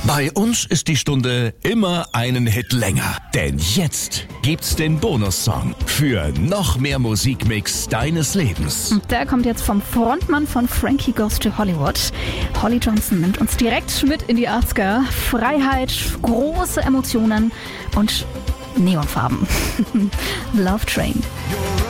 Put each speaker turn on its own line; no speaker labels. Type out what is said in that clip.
Bei uns ist die Stunde immer einen Hit länger. Denn jetzt gibt's den Bonussong für noch mehr Musikmix deines Lebens.
Und der kommt jetzt vom Frontmann von Frankie Goes to Hollywood. Holly Johnson nimmt uns direkt mit in die 80er. Freiheit, große Emotionen und Neonfarben. Love Train.